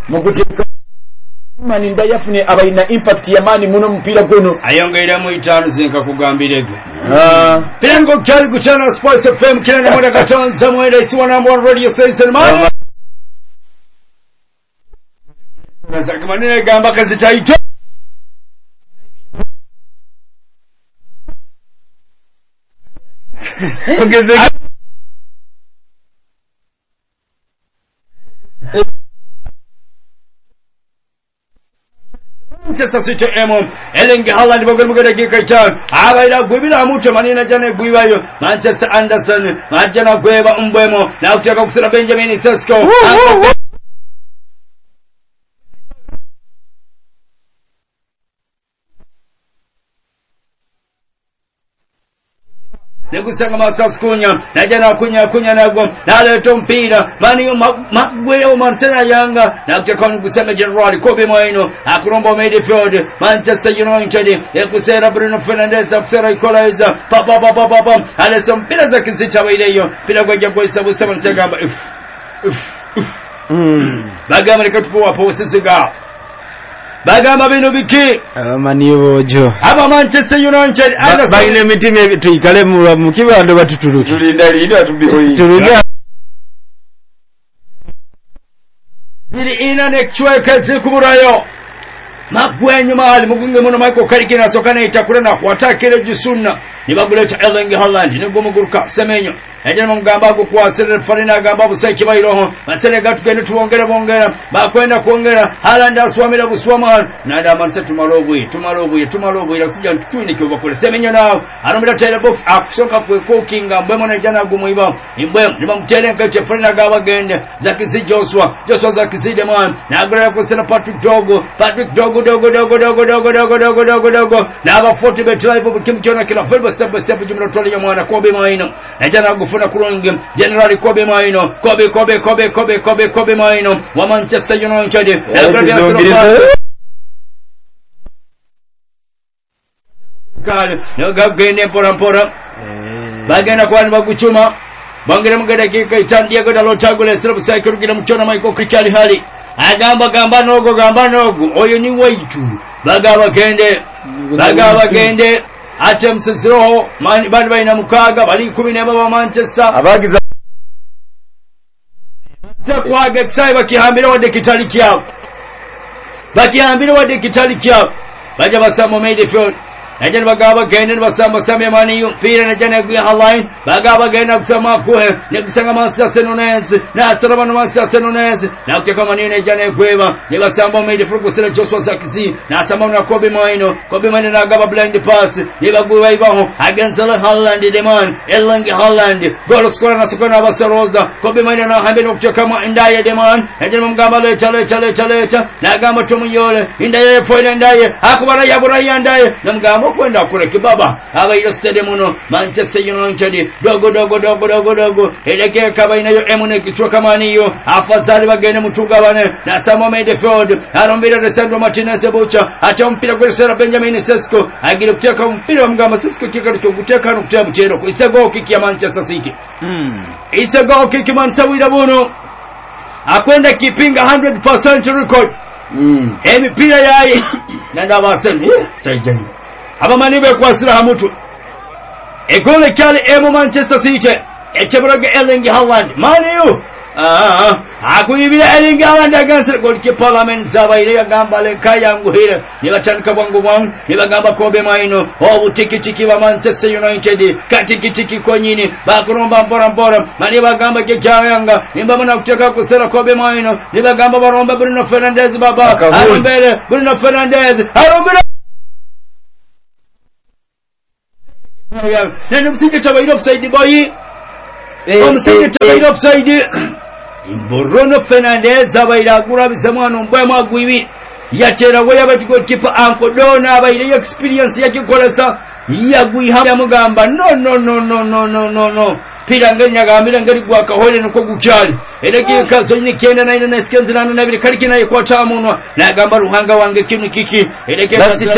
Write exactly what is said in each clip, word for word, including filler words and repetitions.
mukuteeka mani ndayafune abalina impact ya mani muno mpira gono ayongeera mu itaano zinka kugambirege ah pengo kyali ku channel Sports F M kirana mwenda katonza mwenda isiwa number one radio station mani nazaka manene gamba kazi taito ongeze Manchester City emo Erling Haaland bogol mugada gikaitan abaira gwibira mucho manina jane gwibayo Manchester Anderson majana gweba umbwemo na kutaka kusira Benjamin Sesko Negusanga masas kunya najana kunya kunya nago naleto mpira mani magwe Marcelo Yanga na kutaka kusema General Kobe Maino akuromba midfield Manchester United yakusera Bruno Fernandes akusera Equalizer pa pa pa pa pa Alisson mpira za kizita waileyo pila kwa jambo isabu sema nsagamba mm bagamba lekatupo wapo sisiga bagamba bino biki amanibojo aba Manchester United bagine mitime tuyikale mu mukibando batutuluki tulinda linda tubikoyi tulinda biri ina nekchweka zikuburayo magwenyu mali mugunge muno Michael Carrick na sokana itakura na kwatakire jisunna nibaguleta Erling Haaland nigumuguruka semenyo ejana mugamba ko kwasere farina gamba busaki bayiroho basere gatugende tuongera bongera bakwenda kuongera Haaland aswamira buswama nada manse tumalobwe tumalobwe tumalobwe rasija tutune kyo bakole semenyo nawo aromira tele box akushoka kwe cookinga mbemo na jana gumuiba imbwe nimamtele ngache farina gaba gende zakizi Joshua Joshua zakizi man na agora kusena Patrick Dogo Patrick Dogo dogo dogo dogo dogo dogo dogo dogo dogo na aba forty bet live kimchona kila velba step by step jumla tole ya mwana Kobe Maino na jana gufuna kulonge General Kobe Maino Kobe Kobe Kobe Kobe Kobe Kobe Maino wa Manchester United kale noga gene pora pora bagena kwani baguchuma bangere mugada kika itandia goda lotagule sirabu saikurugira mchona Michael Crichali hali agamba gamba nogo gamba nogo oyo ni waitu bagaba gende bagaba gende ate msiziro mani bali baina mukaga bali kumi na baba Manchester abagiza takwaga ksai bakihambira wade kitali kyao bakihambira wade kitali kyao baje basamo midfield Najani bagaba gende basamba samya mani pira najani gwe Haaland bagaba gende kusama kuhe nekusanga Manchester United na saraba no Manchester United na kuteka mani najani gweba ne basamba made fuku sele Joshua Zakizi na samba na Kobe Maino Kobe Maino na gaba blind pass ne bagwe ibaho against Haaland the man Erling Haaland goal scorer na sokona basaroza Kobe Maino na hambe no kuteka ma ndaye the man najani mgamba le chale chale chale na gamba tumuyole ndaye foile ndaye akubara yabura yandaye na mgamba kwenda kule kibaba abaira stadium no Manchester United dogo dogo dogo dogo dogo eleke kabaina yo emune kichwa kama niyo afadhali bagene mutugabane na Samo midfield arombira Alessandro Martinez Bocha ata mpira kwa Sera Benjamin Sesko agira kuteka mpira mgamba Sesko kika cyo guteka no kutya mchero ku isego kick ya Manchester City mm isego kick Mansawira bono akwenda kipinga one hundred percent record mm emipira yaye nanda baseni sajai aba manibe kwasira hamutu ekole kyale emo Manchester City echebroga Erling Haaland maniyo ah akuyibira Erling Haaland against goalkeeper Parliament zabaire yagamba le kayangu hira nibachanika bwangu bwangu nibagamba Kobe Maino obutiki tiki ba Manchester United katiki tiki konyini bakuromba mpora mpora mani bagamba kyayanga nimbamana kuteka kusera Kobe Maino nibagamba baromba Bruno Fernandes baba arombere Bruno Fernandes arombere nene msije tabaira offside boy eh msije tabaira offside Bruno Fernandes abaira kura bisemwano mbwe magwibi yatera we yabatiko kipa anko dona abaira experience yakikolesa yagwiha mugamba no no no no no no no no piranganya gambira ngari gwa kahole nuko gucyali elege kazo nyine kenda na ine na skenzi na nabiri kariki na yiko tamunwa na gamba ruhanga wange kinu kiki elege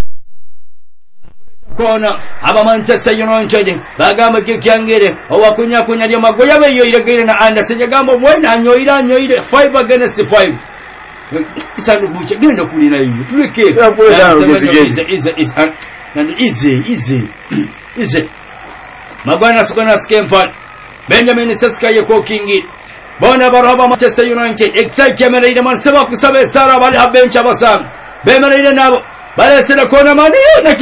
kona aba Manchester United bagamba kikyangere owakunya kunya lyo magoya beyo iregere na Anderson gamba bwena anyoira anyoire five against five isano buche genda kulina hiyo tuleke ize ize ize mabwana sokona skempa Benjamin Seskaye ko kingi bona baraba Manchester United excite kamera ide man seba kusabe sara bali habencha basam bemera ide nabo bale sira kona mani